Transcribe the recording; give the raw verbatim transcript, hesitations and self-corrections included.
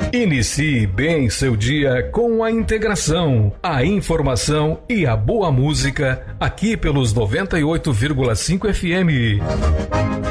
Inicie bem seu dia com a integração, a informação e a boa música aqui pelos noventa e oito vírgula cinco F M.